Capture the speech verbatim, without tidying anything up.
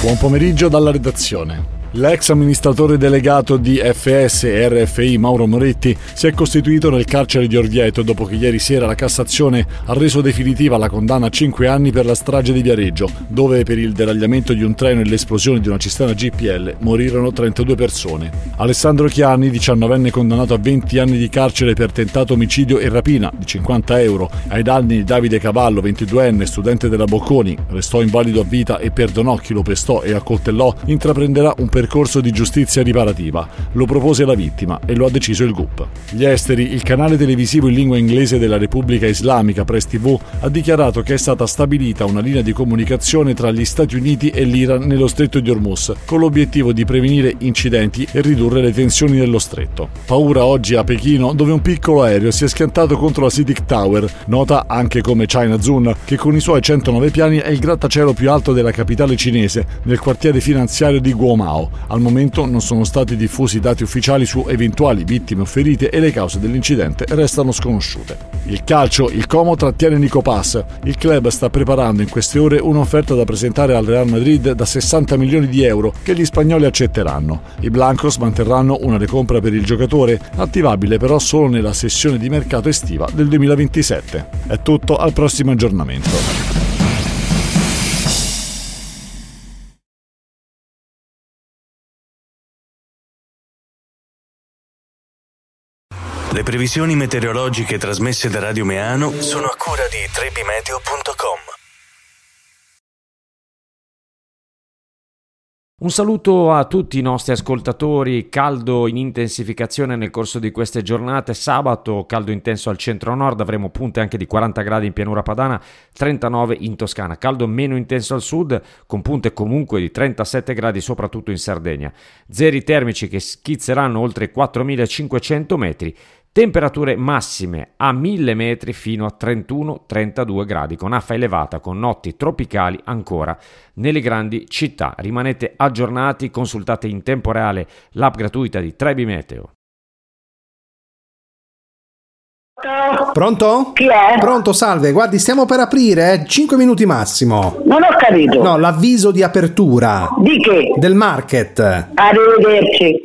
Buon pomeriggio dalla redazione. L'ex amministratore delegato di F S e R F I Mauro Moretti si è costituito nel carcere di Orvieto dopo che ieri sera la Cassazione ha reso definitiva la condanna a cinque anni per la strage di Viareggio, dove per il deragliamento di un treno e l'esplosione di una cisterna G P L morirono trentadue persone. Alessandro Chiani, diciannovenne condannato a venti anni di carcere per tentato omicidio e rapina di cinquanta euro ai danni di Davide Cavallo, ventiduenne, studente della Bocconi, restò invalido a vita e perdonò chi lo pestò e accoltellò, intraprenderà un percorso di giustizia riparativa. Lo propose la vittima e lo ha deciso il G U P. Gli esteri, il canale televisivo in lingua inglese della Repubblica Islamica Press T V ha dichiarato che è stata stabilita una linea di comunicazione tra gli Stati Uniti e l'Iran nello stretto di Hormuz, con l'obiettivo di prevenire incidenti e ridurre le tensioni nello stretto. Paura oggi a Pechino, dove un piccolo aereo si è schiantato contro la CITIC Tower, nota anche come China Zone, che con i suoi centonove piani è il grattacielo più alto della capitale cinese, nel quartiere finanziario di Guomao. Al momento non sono stati diffusi dati ufficiali su eventuali vittime o ferite e le cause dell'incidente restano sconosciute. Il calcio, il Como trattiene Nico Paz. Il club sta preparando in queste ore un'offerta da presentare al Real Madrid da sessanta milioni di euro che gli spagnoli accetteranno. I Blancos manterranno una recompra per il giocatore, attivabile però solo nella sessione di mercato estiva del duemilaventisette. È tutto, al prossimo aggiornamento. Le previsioni meteorologiche trasmesse da Radio Meano sono a cura di trebimeteo punto com. Un saluto a tutti i nostri ascoltatori. Caldo in intensificazione nel corso di queste giornate. Sabato caldo intenso al centro-nord, avremo punte anche di quaranta gradi in pianura padana, trentanove in Toscana. Caldo meno intenso al sud, con punte comunque di trentasette gradi soprattutto in Sardegna. Zeri termici che schizzeranno oltre i quattromilacinquecento metri. Temperature massime a mille metri fino a trentuno trentadue gradi, con affa elevata, con notti tropicali ancora nelle grandi città. Rimanete aggiornati, consultate in tempo reale l'app gratuita di Trebi Meteo. Pronto? Chi è? Pronto, salve, guardi, stiamo per aprire, eh? cinque minuti massimo. Non ho capito. No, l'avviso di apertura. Di che? Del market. Arrivederci.